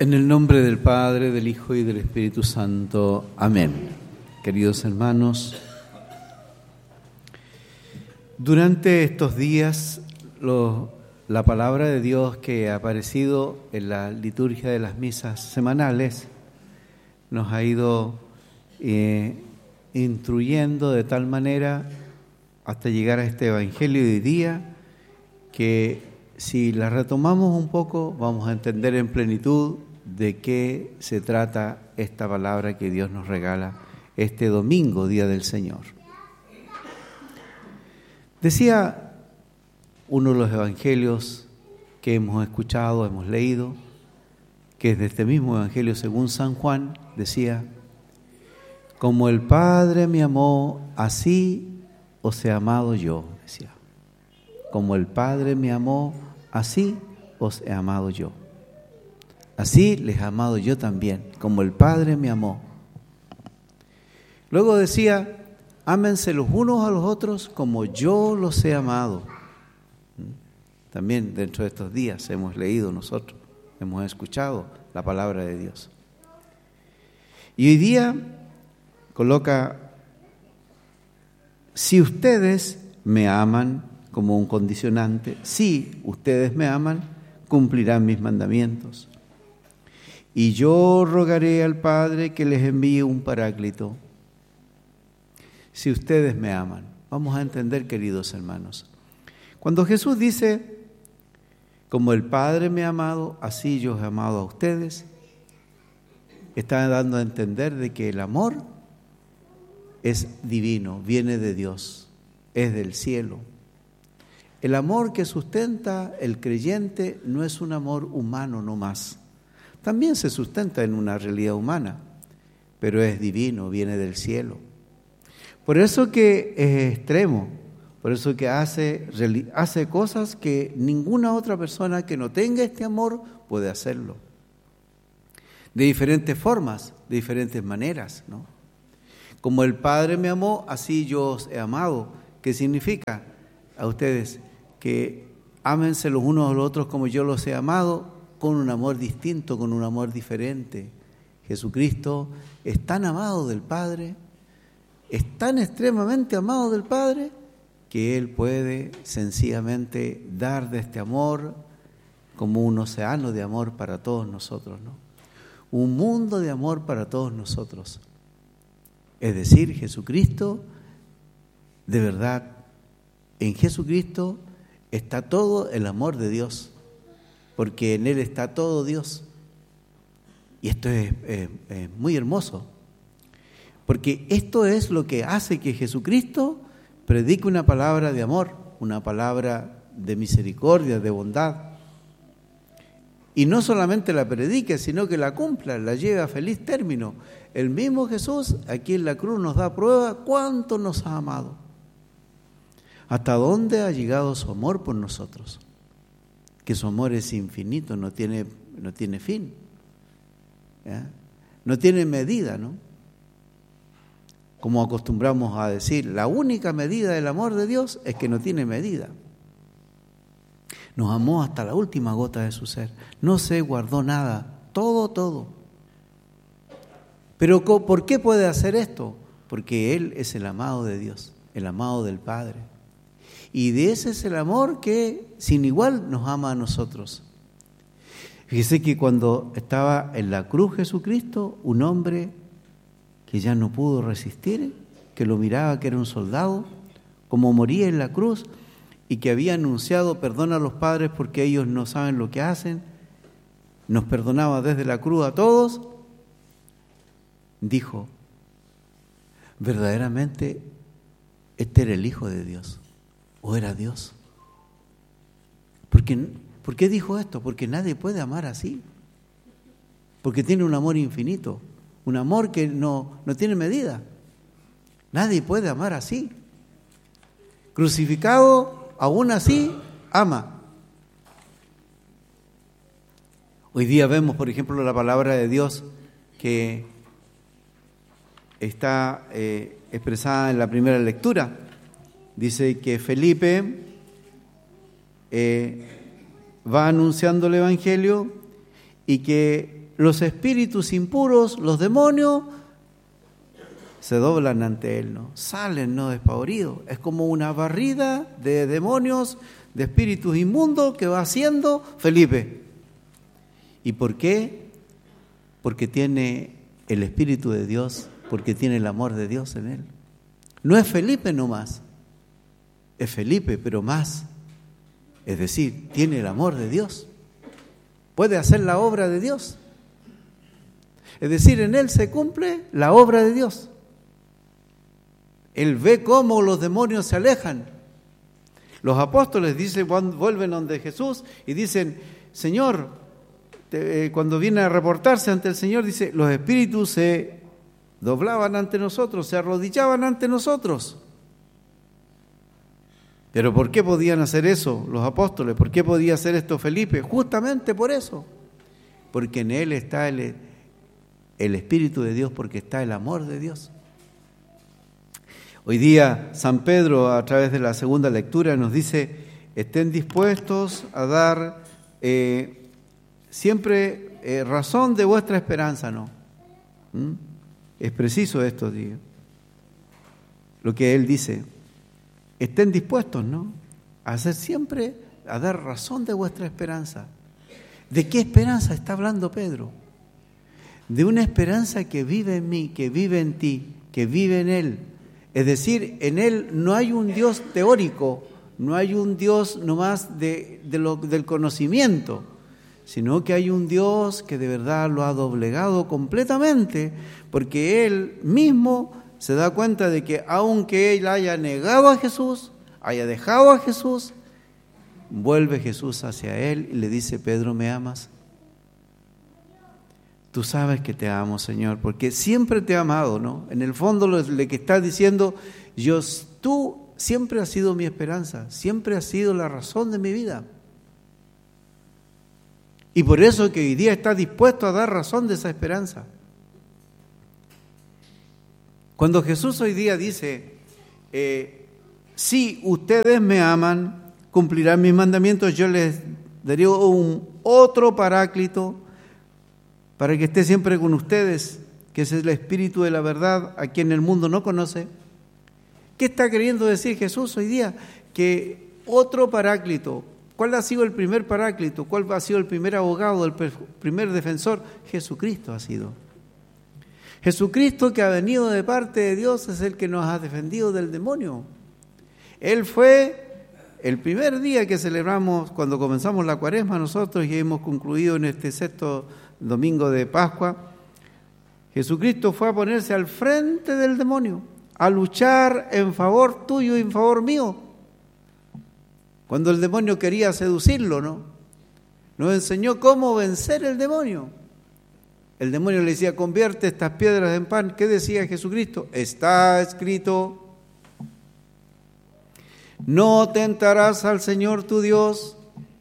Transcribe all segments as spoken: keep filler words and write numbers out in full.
En el nombre del Padre, del Hijo y del Espíritu Santo. Amén. Queridos hermanos, durante estos días lo, la palabra de Dios que ha aparecido en la liturgia de las misas semanales nos ha ido eh, instruyendo de tal manera hasta llegar a este Evangelio de hoy día que si la retomamos un poco vamos a entender en plenitud de qué se trata esta palabra que Dios nos regala este domingo, Día del Señor. Decía uno de los evangelios que hemos escuchado, hemos leído, que es de este mismo evangelio según San Juan, decía: como el Padre me amó, así os he amado yo, decía. Como el Padre me amó, así os he amado yo. Así les he amado yo también, como el Padre me amó. Luego decía: ámense los unos a los otros como yo los he amado. También dentro de estos días hemos leído nosotros, hemos escuchado la palabra de Dios. Y hoy día coloca: si ustedes me aman, como un condicionante, si ustedes me aman, cumplirán mis mandamientos. Y yo rogaré al Padre que les envíe un paráclito. Si ustedes me aman. Vamos a entender, queridos hermanos. Cuando Jesús dice: como el Padre me ha amado, así yo he amado a ustedes, está dando a entender de que el amor es divino, viene de Dios, es del cielo. El amor que sustenta el creyente no es un amor humano nomás. También se sustenta en una realidad humana, pero es divino, viene del cielo. Por eso que es extremo, por eso que hace, hace cosas que ninguna otra persona que no tenga este amor puede hacerlo. De diferentes formas, de diferentes maneras, ¿no? Como el Padre me amó, así yo os he amado. ¿Qué significa? A ustedes que ámense los unos a los otros como yo los he amado, con un amor distinto, con un amor diferente. Jesucristo es tan amado del Padre, es tan extremadamente amado del Padre, que Él puede sencillamente dar de este amor como un océano de amor para todos nosotros, ¿no? Un mundo de amor para todos nosotros. Es decir, Jesucristo, de verdad, en Jesucristo está todo el amor de Dios, porque en Él está todo Dios. Y esto es, es, es muy hermoso, porque esto es lo que hace que Jesucristo predique una palabra de amor, una palabra de misericordia, de bondad. Y no solamente la predique, sino que la cumpla, la lleve a feliz término. El mismo Jesús aquí en la cruz nos da prueba cuánto nos ha amado, hasta dónde ha llegado su amor por nosotros. Que su amor es infinito, no tiene, no tiene fin, ¿ya? No tiene medida, ¿no? Como acostumbramos a decir, la única medida del amor de Dios es que no tiene medida. Nos amó hasta la última gota de su ser, no se guardó nada, todo, todo. Pero ¿por qué puede hacer esto? Porque Él es el amado de Dios, el amado del Padre. Y de ese es el amor que sin igual nos ama a nosotros. Fíjese que cuando estaba en la cruz Jesucristo, un hombre que ya no pudo resistir, que lo miraba que era un soldado, como moría en la cruz y que había anunciado perdón a los padres porque ellos no saben lo que hacen, nos perdonaba desde la cruz a todos, dijo: verdaderamente este era el Hijo de Dios. ¿O era Dios? Porque, ¿Por qué dijo esto? Porque nadie puede amar así. Porque tiene un amor infinito, un amor que no, no tiene medida. Nadie puede amar así. Crucificado, aún así, ama. Hoy día vemos, por ejemplo, la palabra de Dios que está eh, expresada en la primera lectura. Dice que Felipe eh, va anunciando el Evangelio y que los espíritus impuros, los demonios, se doblan ante él, ¿no? Salen, ¿no? Despavoridos. Es como una barrida de demonios, de espíritus inmundos que va haciendo Felipe. ¿Y por qué? Porque tiene el Espíritu de Dios, porque tiene el amor de Dios en él. No es Felipe nomás, es Felipe, pero más. Es decir, tiene el amor de Dios. Puede hacer la obra de Dios. Es decir, en él se cumple la obra de Dios. Él ve cómo los demonios se alejan. Los apóstoles dicen, vuelven donde Jesús y dicen, Señor, te, eh, cuando viene a reportarse ante el Señor, dice, los espíritus se doblaban ante nosotros, se arrodillaban ante nosotros. Pero ¿por qué podían hacer eso los apóstoles? ¿Por qué podía hacer esto Felipe? Justamente por eso. Porque en él está el, el Espíritu de Dios, porque está el amor de Dios. Hoy día San Pedro, a través de la segunda lectura, nos dice, estén dispuestos a dar eh, siempre eh, razón de vuestra esperanza, ¿no? ¿Mm? Es preciso esto, digo. Lo que él dice, estén dispuestos, ¿no? A hacer siempre, a dar razón de vuestra esperanza. ¿De qué esperanza está hablando Pedro? De una esperanza que vive en mí, que vive en ti, que vive en él. Es decir, en él no hay un Dios teórico, no hay un Dios nomás de, de lo, del conocimiento, sino que hay un Dios que de verdad lo ha doblegado completamente, porque él mismo se da cuenta de que aunque él haya negado a Jesús, haya dejado a Jesús, vuelve Jesús hacia él y le dice, Pedro, ¿me amas? Tú sabes que te amo, Señor, porque siempre te he amado, ¿no? En el fondo lo que está diciendo, yo, tú siempre has sido mi esperanza, siempre has sido la razón de mi vida. Y por eso que hoy día está dispuesto a dar razón de esa esperanza. Cuando Jesús hoy día dice, eh, si ustedes me aman, cumplirán mis mandamientos, yo les daré un otro paráclito, para que esté siempre con ustedes, que ese es el Espíritu de la verdad, a quien el mundo no conoce. ¿Qué está queriendo decir Jesús hoy día? Que otro paráclito. ¿Cuál ha sido el primer paráclito? ¿Cuál ha sido el primer abogado, el primer defensor? Jesucristo ha sido. Jesucristo, que ha venido de parte de Dios, es el que nos ha defendido del demonio. Él fue el primer día que celebramos, cuando comenzamos la Cuaresma nosotros y hemos concluido en este sexto domingo de Pascua, Jesucristo fue a ponerse al frente del demonio, a luchar en favor tuyo y en favor mío. Cuando el demonio quería seducirlo, ¿no? Nos enseñó cómo vencer el demonio. El demonio le decía, convierte estas piedras en pan. ¿Qué decía Jesucristo? Está escrito, no tentarás al Señor tu Dios.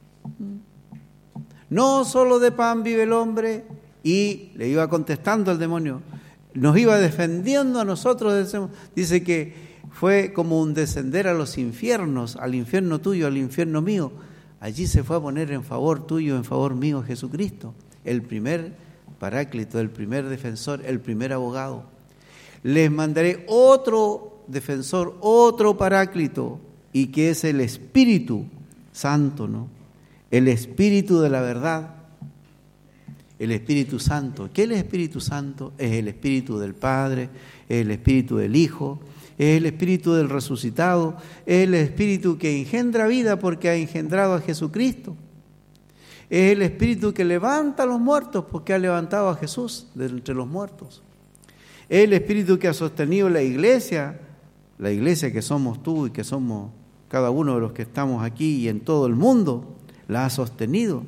No solo de pan vive el hombre. Y le iba contestando al demonio, nos iba defendiendo a nosotros. Dice que fue como un descender a los infiernos, al infierno tuyo, al infierno mío. Allí se fue a poner en favor tuyo, en favor mío Jesucristo, el primer paráclito, el primer defensor, el primer abogado. Les mandaré otro defensor, otro paráclito, y que es el Espíritu Santo, ¿no? El Espíritu de la verdad, el Espíritu Santo. ¿Qué es el Espíritu Santo? Es el Espíritu del Padre, es el Espíritu del Hijo, es el Espíritu del resucitado, es el Espíritu que engendra vida porque ha engendrado a Jesucristo. Es el Espíritu que levanta a los muertos porque ha levantado a Jesús de entre los muertos. Es el Espíritu que ha sostenido la iglesia, la iglesia que somos tú y que somos cada uno de los que estamos aquí y en todo el mundo, la ha sostenido.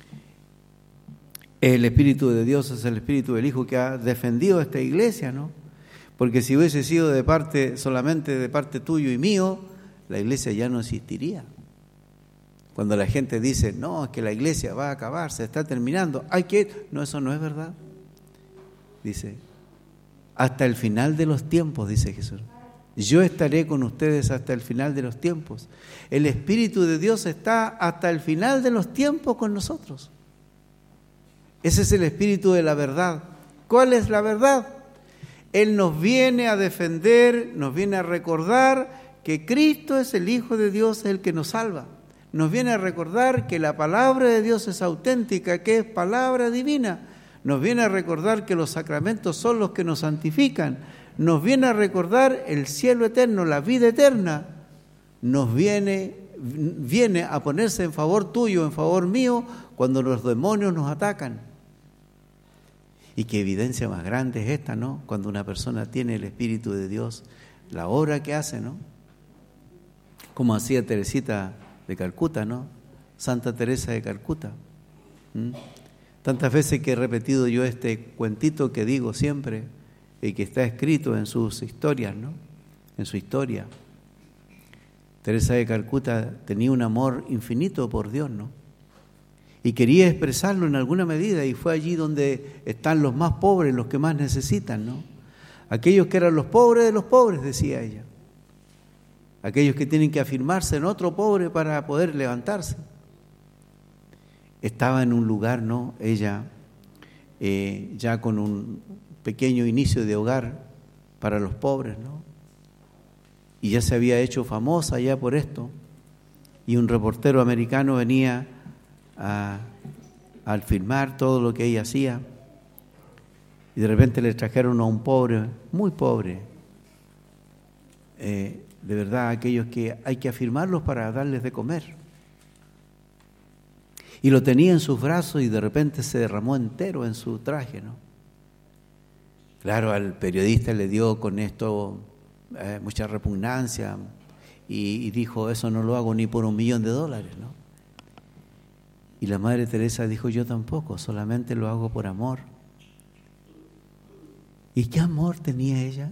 El Espíritu de Dios es el Espíritu del Hijo que ha defendido a esta iglesia, ¿no? Porque si hubiese sido de parte, solamente de parte tuyo y mío, la iglesia ya no existiría. Cuando la gente dice, no, es que la iglesia va a acabar, se está terminando, hay que... No, eso no es verdad. Dice, hasta el final de los tiempos, dice Jesús. Yo estaré con ustedes hasta el final de los tiempos. El Espíritu de Dios está hasta el final de los tiempos con nosotros. Ese es el espíritu de la verdad. ¿Cuál es la verdad? Él nos viene a defender, nos viene a recordar que Cristo es el Hijo de Dios, es el que nos salva. Nos viene a recordar que la palabra de Dios es auténtica, que es palabra divina. Nos viene a recordar que los sacramentos son los que nos santifican. Nos viene a recordar el cielo eterno, la vida eterna. Nos viene, viene a ponerse en favor tuyo, en favor mío, cuando los demonios nos atacan. Y qué evidencia más grande es esta, ¿no? Cuando una persona tiene el Espíritu de Dios, la obra que hace, ¿no? Como hacía Teresita de Calcuta, ¿no? Santa Teresa de Calcuta. ¿Mm? Tantas veces que he repetido yo este cuentito que digo siempre y que está escrito en sus historias, ¿no? En su historia. Teresa de Calcuta tenía un amor infinito por Dios, ¿no? Y quería expresarlo en alguna medida, y fue allí donde están los más pobres, los que más necesitan, ¿no? Aquellos que eran los pobres de los pobres, decía ella. Aquellos que tienen que afirmarse en otro pobre para poder levantarse. Estaba en un lugar, ¿no? Ella, eh, ya con un pequeño inicio de hogar para los pobres, ¿no? Y ya se había hecho famosa ya por esto. Y un reportero americano venía a, al filmar todo lo que ella hacía. Y de repente le trajeron a un pobre, muy pobre. Eh, de verdad, aquellos que hay que afirmarlos para darles de comer. Y lo tenía en sus brazos y de repente se derramó entero en su traje, ¿no? Claro, al periodista le dio con esto eh, mucha repugnancia y, y dijo, eso no lo hago ni por un millón de dólares, ¿no? Y la Madre Teresa dijo, yo tampoco, solamente lo hago por amor. ¿Y qué amor tenía ella?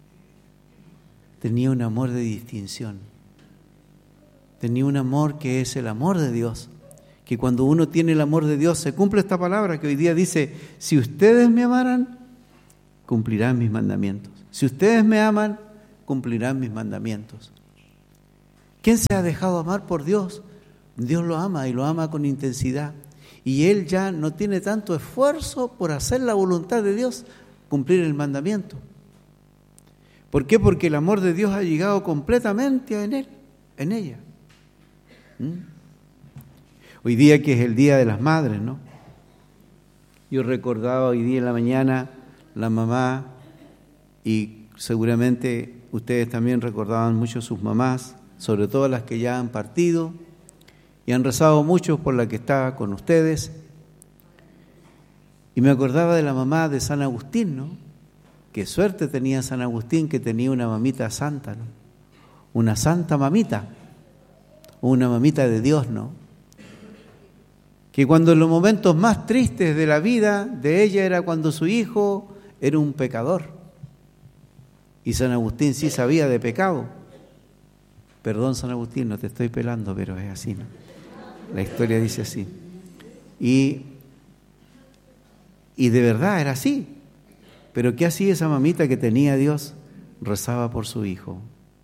Tenía un amor de distinción. Tenía un amor que es el amor de Dios. Que cuando uno tiene el amor de Dios se cumple esta palabra que hoy día dice, si ustedes me amaran, cumplirán mis mandamientos. Si ustedes me aman, cumplirán mis mandamientos. ¿Quién se ha dejado amar por Dios? Dios lo ama y lo ama con intensidad. Y él ya no tiene tanto esfuerzo por hacer la voluntad de Dios, cumplir el mandamiento. ¿Por qué? Porque el amor de Dios ha llegado completamente en él, en ella. ¿Mm? Hoy día que es el Día de las Madres, ¿no? Yo recordaba hoy día en la mañana la mamá, y seguramente ustedes también recordaban mucho sus mamás, sobre todo las que ya han partido, y han rezado mucho por la que está con ustedes. Y me acordaba de la mamá de San Agustín, ¿no? Qué suerte tenía San Agustín que tenía una mamita santa, ¿no? Una santa mamita, una mamita de Dios, ¿no? Que cuando en los momentos más tristes de la vida de ella era cuando su hijo era un pecador. Y San Agustín sí sabía de pecado. Perdón, San Agustín, no te estoy pelando, pero es así, ¿no? La historia dice así. Y, y de verdad era así. Pero ¿qué hacía esa mamita que tenía a Dios? Rezaba por su hijo.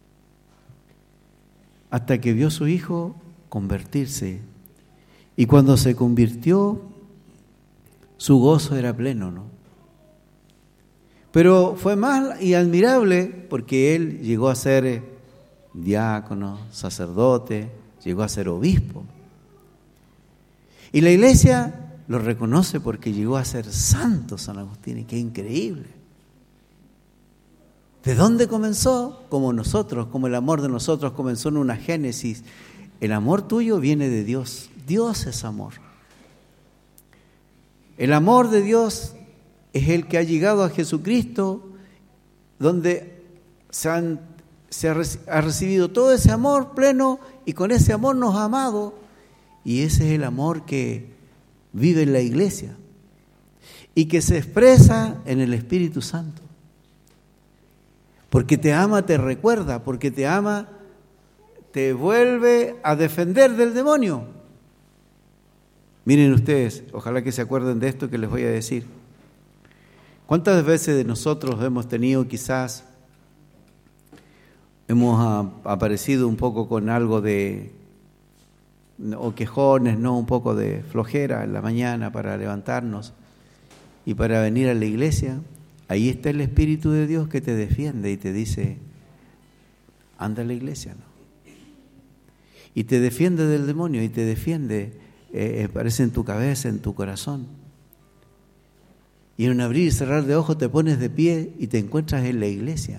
Hasta que vio a su hijo convertirse. Y cuando se convirtió, su gozo era pleno, ¿no? Pero fue más y admirable porque él llegó a ser diácono, sacerdote, llegó a ser obispo. Y la iglesia lo reconoce porque llegó a ser santo San Agustín, y qué increíble. ¿De dónde comenzó? Como nosotros, como el amor de nosotros comenzó en una génesis. El amor tuyo viene de Dios. Dios es amor. El amor de Dios es el que ha llegado a Jesucristo, donde se, han, se ha, ha recibido todo ese amor pleno y con ese amor nos ha amado. Y ese es el amor que vive en la iglesia y que se expresa en el Espíritu Santo. Porque te ama, te recuerda, porque te ama, te vuelve a defender del demonio. Miren ustedes, ojalá que se acuerden de esto que les voy a decir. ¿Cuántas veces de nosotros hemos tenido quizás, hemos aparecido un poco con algo de o quejones, no, un poco de flojera en la mañana para levantarnos y para venir a la iglesia, ahí está el Espíritu de Dios que te defiende y te dice, anda a la iglesia, ¿no? Y te defiende del demonio y te defiende, eh, parece en tu cabeza, en tu corazón. Y en un abrir y cerrar de ojos te pones de pie y te encuentras en la iglesia.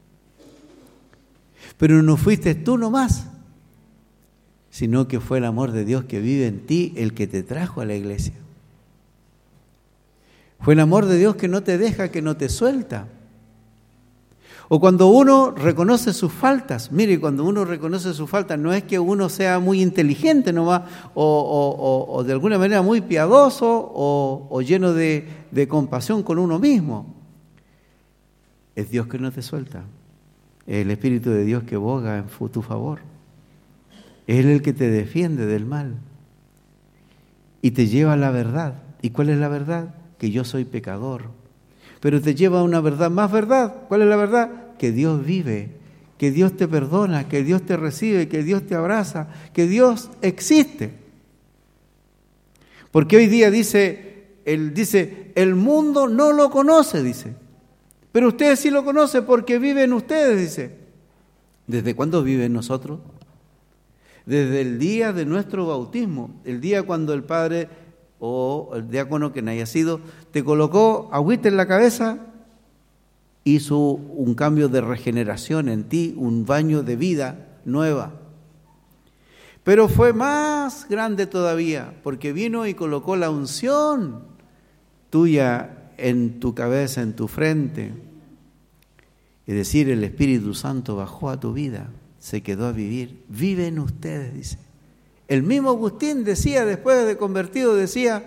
Pero no fuiste tú nomás, sino que fue el amor de Dios que vive en ti el que te trajo a la iglesia. Fue el amor de Dios que no te deja, que no te suelta. O cuando uno reconoce sus faltas, mire, cuando uno reconoce sus faltas, no es que uno sea muy inteligente nomás, o, o, o, o de alguna manera muy piadoso, o, o lleno de, de compasión con uno mismo. Es Dios que no te suelta. Es el Espíritu de Dios que boga en tu favor. Es Él el que te defiende del mal y te lleva a la verdad. ¿Y cuál es la verdad? Que yo soy pecador. Pero te lleva a una verdad más verdad. ¿Cuál es la verdad? Que Dios vive, que Dios te perdona, que Dios te recibe, que Dios te abraza, que Dios existe. Porque hoy día dice, él dice, el mundo no lo conoce, dice. Pero ustedes sí lo conocen porque viven ustedes, dice. ¿Desde cuándo viven nosotros? Desde el día de nuestro bautismo, el día cuando el Padre o el diácono que no haya sido, te colocó agüita en la cabeza, hizo un cambio de regeneración en ti, un baño de vida nueva. Pero fue más grande todavía, porque vino y colocó la unción tuya en tu cabeza, en tu frente. Es decir, el Espíritu Santo bajó a tu vida, se quedó a vivir. Vive en ustedes, dice. El mismo Agustín decía, después de convertido, decía,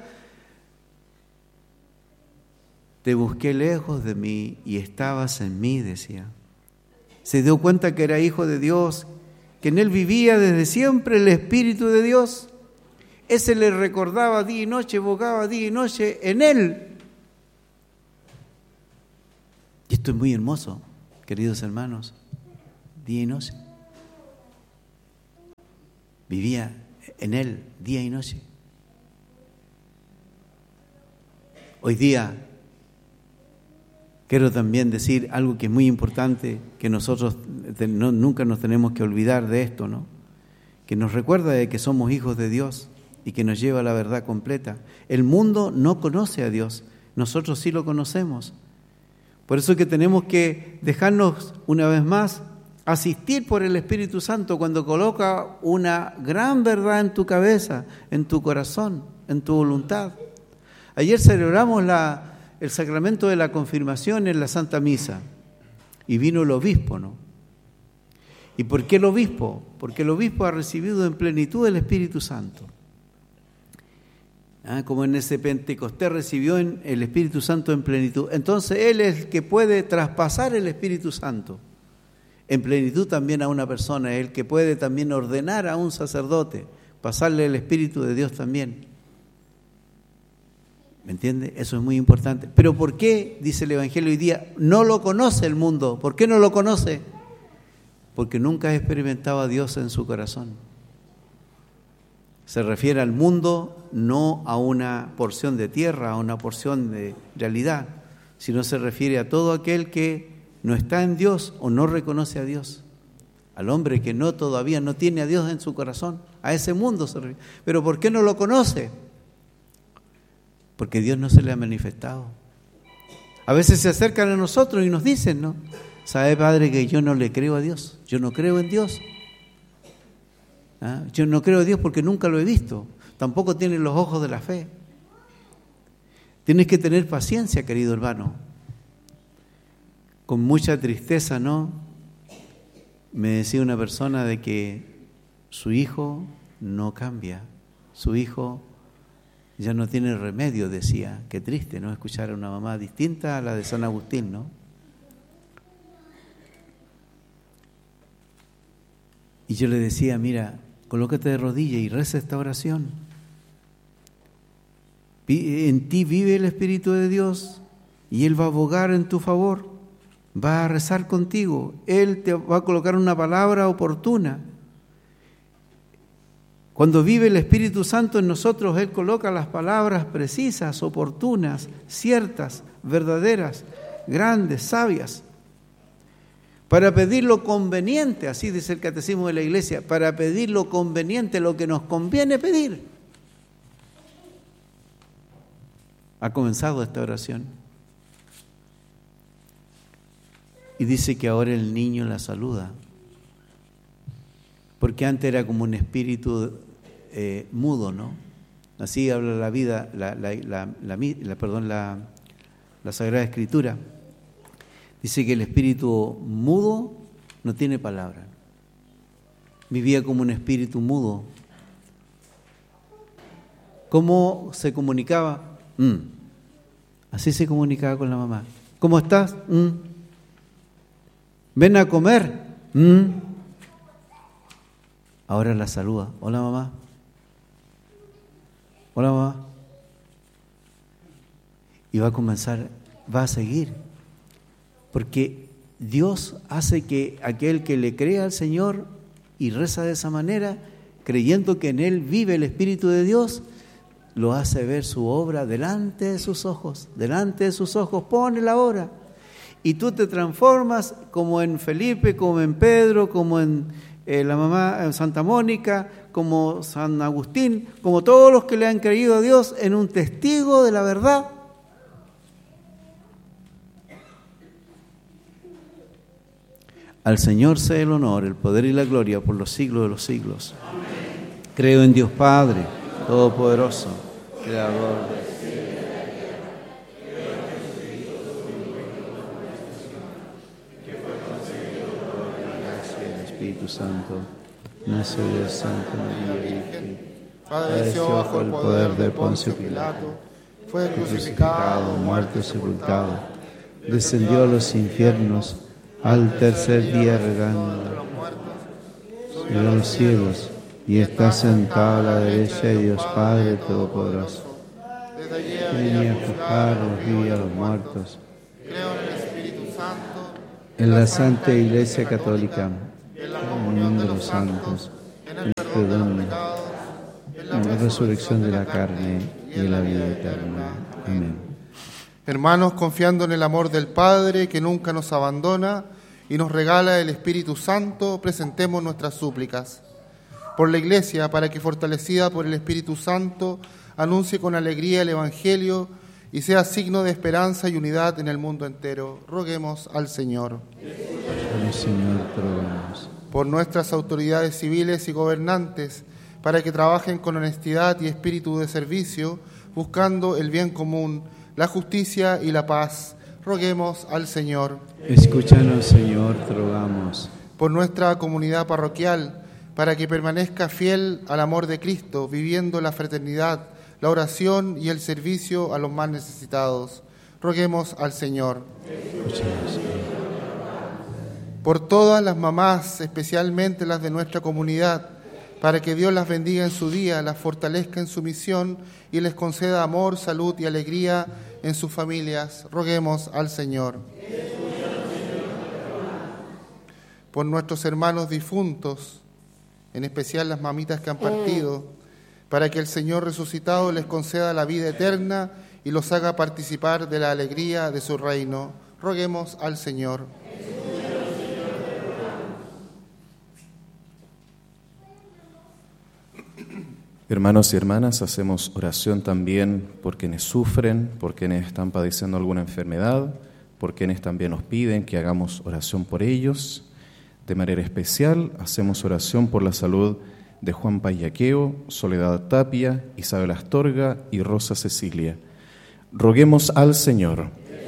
te busqué lejos de mí y estabas en mí, decía. Se dio cuenta que era hijo de Dios, que en él vivía desde siempre el Espíritu de Dios. Ese le recordaba día y noche, evocaba día y noche en él. Y esto es muy hermoso, queridos hermanos, día y noche. Vivía en él día y noche. Hoy día quiero también decir algo que es muy importante, que nosotros no, nunca nos tenemos que olvidar de esto, ¿no? Que nos recuerda de que somos hijos de Dios y que nos lleva a la verdad completa. El mundo no conoce a Dios, nosotros sí lo conocemos. Por eso es que tenemos que dejarnos una vez más asistir por el Espíritu Santo cuando coloca una gran verdad en tu cabeza, en tu corazón, en tu voluntad. Ayer celebramos la, el sacramento de la confirmación en la Santa Misa y vino el obispo, ¿no? ¿Y por qué el obispo? Porque el obispo ha recibido en plenitud el Espíritu Santo. Ah, como en ese Pentecostés recibió en el Espíritu Santo en plenitud. Entonces Él es el que puede traspasar el Espíritu Santo en plenitud también a una persona, es el que puede también ordenar a un sacerdote, pasarle el Espíritu de Dios también. ¿Me entiende? Eso es muy importante. Pero ¿por qué, dice el Evangelio hoy día, no lo conoce el mundo? ¿Por qué no lo conoce? Porque nunca ha experimentado a Dios en su corazón. Se refiere al mundo no a una porción de tierra, a una porción de realidad, sino se refiere a todo aquel que no está en Dios o no reconoce a Dios. Al hombre que no todavía no tiene a Dios en su corazón, a ese mundo se refiere. ¿Pero por qué no lo conoce? Porque Dios no se le ha manifestado. A veces se acercan a nosotros y nos dicen, ¿no? ¿Sabe, Padre, que yo no le creo a Dios? Yo no creo en Dios. ¿Ah? Yo no creo en Dios porque nunca lo he visto. Tampoco tiene los ojos de la fe. Tienes que tener paciencia, querido hermano. Con mucha tristeza, ¿no? Me decía una persona de que su hijo no cambia. Su hijo ya no tiene remedio, decía. Qué triste, ¿no? Escuchar a una mamá distinta a la de San Agustín, ¿no? Y yo le decía, mira, colócate de rodillas y reza esta oración. En ti vive el Espíritu de Dios y Él va a abogar en tu favor, va a rezar contigo, Él te va a colocar una palabra oportuna. Cuando vive el Espíritu Santo en nosotros, Él coloca las palabras precisas, oportunas, ciertas, verdaderas, grandes, sabias, para pedir lo conveniente, así dice el Catecismo de la Iglesia, para pedir lo conveniente, lo que nos conviene pedir. Ha comenzado esta oración. Y dice que ahora el niño la saluda. Porque antes era como un espíritu eh, mudo, ¿no? Así habla la vida, la, la, la, la, la, perdón, la, la Sagrada Escritura. Dice que el espíritu mudo no tiene palabra. Vivía como un espíritu mudo. ¿Cómo se comunicaba? Mm. Así se comunicaba con la mamá. ¿Cómo estás? Mm. Ven a comer. Mm. Ahora la saluda. Hola, mamá. Hola, mamá. Y va a comenzar, va a seguir. Porque Dios hace que aquel que le crea al Señor y reza de esa manera, creyendo que en Él vive el Espíritu de Dios, lo hace ver su obra delante de sus ojos. Delante de sus ojos pone la obra. Y tú te transformas como en Felipe, como en Pedro, como en eh, la mamá en Santa Mónica, como San Agustín, como todos los que le han creído a Dios, en un testigo de la verdad. Al Señor sea el honor, el poder y la gloria por los siglos de los siglos. Amén. Creo en Dios Padre Todopoderoso, Creador del cielo y de la tierra, que fue concebido por la gracia del Espíritu Santo, nació de Santa María Virgen, padeció bajo el poder de Poncio Pilato, fue crucificado, muerto y sepultado, descendió a los infiernos, al tercer día regando, subió a los cielos y está sentado a la derecha de Dios Padre Todopoderoso. Venía a juzgar a los vivos y a los muertos. Creo en el Espíritu Santo, en la Santa Iglesia Católica, en la comunión de los santos, en el perdón de los pecados, en la resurrección de la carne y en la vida eterna. Amén. Hermanos, confiando en el amor del Padre que nunca nos abandona y nos regala el Espíritu Santo, presentemos nuestras súplicas. Por la Iglesia, para que, fortalecida por el Espíritu Santo, anuncie con alegría el Evangelio y sea signo de esperanza y unidad en el mundo entero. Roguemos al Señor. Señor, rogamos. Por nuestras autoridades civiles y gobernantes, para que trabajen con honestidad y espíritu de servicio, buscando el bien común, la justicia y la paz. Roguemos al Señor. Escúchanos, Señor, te rogamos. Por nuestra comunidad parroquial, para que permanezca fiel al amor de Cristo, viviendo la fraternidad, la oración y el servicio a los más necesitados. Roguemos al Señor. Escúchanos, Señor. Por todas las mamás, especialmente las de nuestra comunidad, para que Dios las bendiga en su día, las fortalezca en su misión y les conceda amor, salud y alegría en sus familias. Roguemos al Señor. Por nuestros hermanos difuntos, en especial las mamitas que han partido, para que el Señor resucitado les conceda la vida eterna y los haga participar de la alegría de su reino. Roguemos al Señor. Hermanos y hermanas, hacemos oración también por quienes sufren, por quienes están padeciendo alguna enfermedad, por quienes también nos piden que hagamos oración por ellos. De manera especial, hacemos oración por la salud de Juan Payaqueo, Soledad Tapia, Isabel Astorga y Rosa Cecilia. Roguemos al Señor.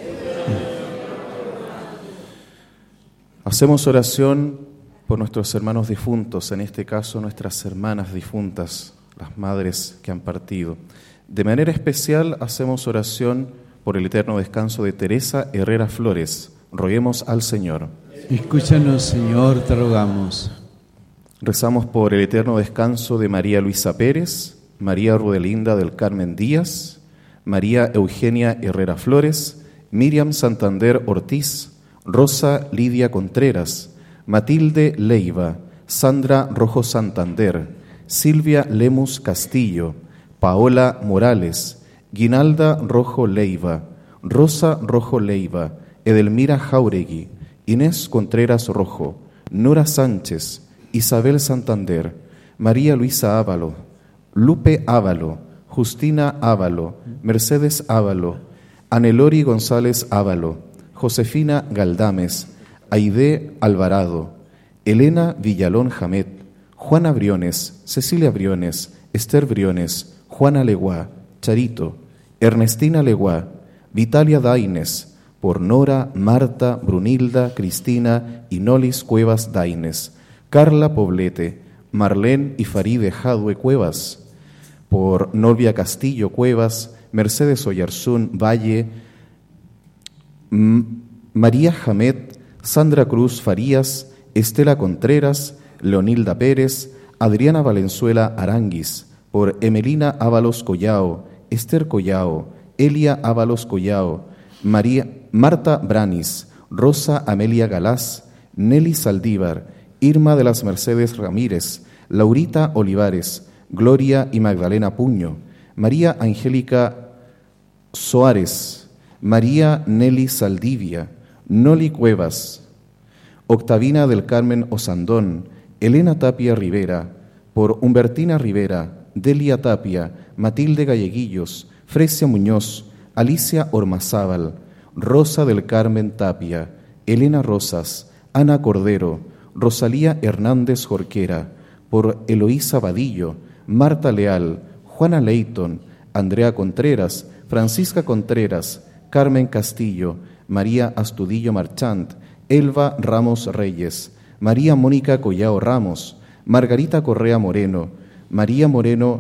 Hacemos oración por nuestros hermanos difuntos, en este caso nuestras hermanas difuntas, las madres que han partido. De manera especial hacemos oración por el eterno descanso de Teresa Herrera Flores. Roguemos al Señor. Escúchanos, Señor, te rogamos. Rezamos por el eterno descanso de María Luisa Pérez, María Rudelinda del Carmen Díaz, María Eugenia Herrera Flores, Miriam Santander Ortiz, Rosa Lidia Contreras, Matilde Leiva, Sandra Rojo Santander, Silvia Lemus Castillo, Paola Morales, Guinalda Rojo Leiva, Rosa Rojo Leiva, Edelmira Jauregui, Inés Contreras Rojo, Nora Sánchez, Isabel Santander, María Luisa Ávalo, Lupe Ávalo, Justina Ávalo, Mercedes Ávalo, Anelori González Ávalo, Josefina Galdames, Aide Alvarado, Elena Villalón Jamet, Juana Briones, Cecilia Briones, Esther Briones, Juana Leguá, Charito, Ernestina Leguá, Vitalia Daines, por Nora, Marta, Brunilda, Cristina y Nolis Cuevas Daines, Carla Poblete, Marlene y Faride Jadue Cuevas, por Novia Castillo Cuevas, Mercedes Oyarzún Valle, M María Jamet, Sandra Cruz Farías, Estela Contreras, Leonilda Pérez, Adriana Valenzuela Aranguis, por Emelina Ábalos Collao, Esther Collao, Elia Ábalos Collao, María, Marta Branis, Rosa Amelia Galás, Nelly Saldívar, Irma de las Mercedes Ramírez, Laurita Olivares, Gloria y Magdalena Puño, María Angélica Soares, María Nelly Saldivia, Noli Cuevas, Octavina del Carmen Osandón, Elena Tapia Rivera, por Humbertina Rivera, Delia Tapia, Matilde Galleguillos, Fresia Muñoz, Alicia Ormazábal, Rosa del Carmen Tapia, Elena Rosas, Ana Cordero, Rosalía Hernández Jorquera, por Eloísa Vadillo, Marta Leal, Juana Leighton, Andrea Contreras, Francisca Contreras, Carmen Castillo, María Astudillo Marchant, Elba Ramos Reyes, María Mónica Collao Ramos, Margarita Correa Moreno, María Moreno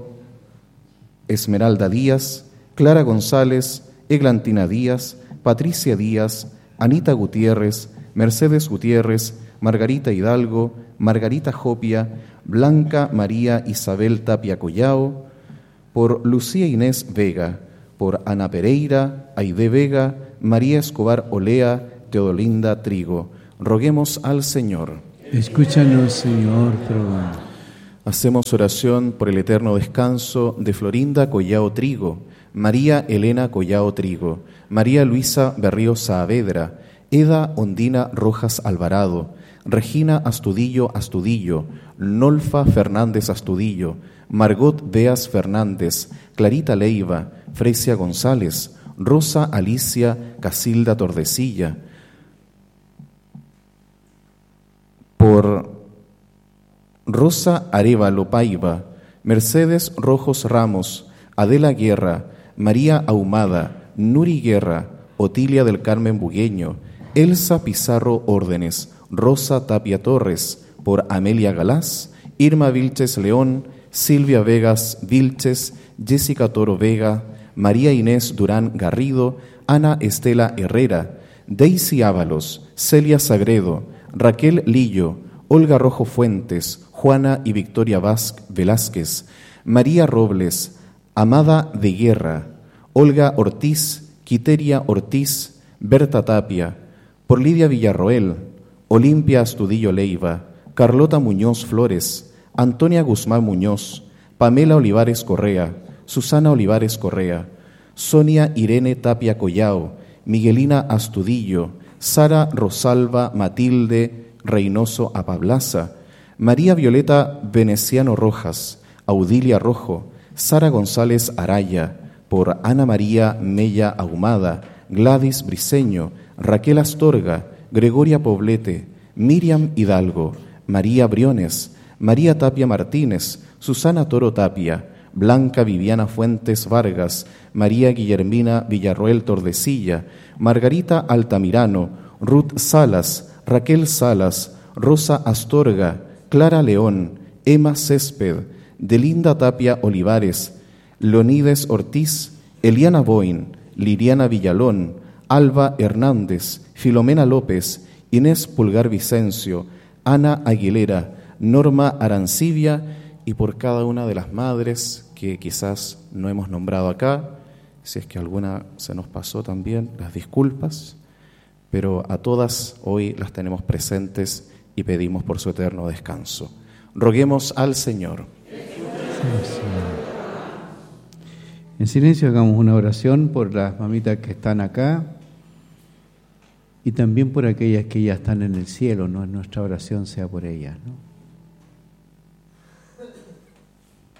Esmeralda Díaz, Clara González, Eglantina Díaz, Patricia Díaz, Anita Gutiérrez, Mercedes Gutiérrez, Margarita Hidalgo, Margarita Jopia, Blanca María Isabel Tapia Collao, por Lucía Inés Vega, por Ana Pereira, Aide Vega, María Escobar Olea, Teodolinda Trigo. Roguemos al Señor. Escúchanos, Señor, probando. Hacemos oración por el eterno descanso de Florinda Collao Trigo, María Elena Collao Trigo, María Luisa Berrío Saavedra, Eda Ondina Rojas Alvarado, Regina Astudillo Astudillo, Nolfa Fernández Astudillo, Margot Beas Fernández, Clarita Leiva, Fresia González, Rosa Alicia Casilda Tordesilla, por Rosa Arévalo Paiva, Mercedes Rojos Ramos, Adela Guerra, María Ahumada, Nuri Guerra, Otilia del Carmen Bugueño, Elsa Pizarro Órdenes, Rosa Tapia Torres, por Amelia Galás, Irma Vilches León, Silvia Vegas Vilches, Jessica Toro Vega, María Inés Durán Garrido, Ana Estela Herrera, Daisy Ábalos, Celia Sagredo, Raquel Lillo, Olga Rojo Fuentes, Juana y Victoria Velázquez, María Robles, Amada de Guerra, Olga Ortiz, Quiteria Ortiz, Berta Tapia, por Lidia Villarroel, Olimpia Astudillo Leiva, Carlota Muñoz Flores, Antonia Guzmán Muñoz, Pamela Olivares Correa, Susana Olivares Correa, Sonia Irene Tapia Collao, Miguelina Astudillo, Sara Rosalba Matilde Reynoso Apablaza, María Violeta Veneciano Rojas, Audilia Rojo, Sara González Araya, por Ana María Mella Ahumada, Gladys Briceño, Raquel Astorga, Gregoria Poblete, Miriam Hidalgo, María Briones, María Tapia Martínez, Susana Toro Tapia, Blanca Viviana Fuentes Vargas, María Guillermina Villarroel Tordesilla, Margarita Altamirano, Ruth Salas, Raquel Salas, Rosa Astorga, Clara León, Emma Césped, Delinda Tapia Olivares, Leonides Ortiz, Eliana Boin, Liriana Villalón, Alba Hernández, Filomena López, Inés Pulgar Vicencio, Ana Aguilera, Norma Arancibia, y por cada una de las madres que quizás no hemos nombrado acá, si es que alguna se nos pasó también, las disculpas, pero a todas hoy las tenemos presentes y pedimos por su eterno descanso. Roguemos al Señor. En silencio hagamos una oración por las mamitas que están acá y también por aquellas que ya están en el cielo, ¿no? Nuestra oración sea por ellas, ¿no?